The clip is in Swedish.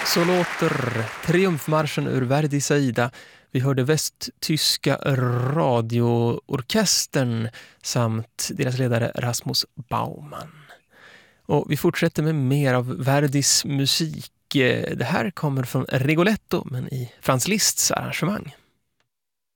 Så låter triumfmarschen ur Verdis Aida. Vi hörde västtyska radioorkestern samt deras ledare Rasmus Baumann. Och vi fortsätter med mer av Verdis musik. Det här kommer från Rigoletto men i Franz Liszts arrangemang.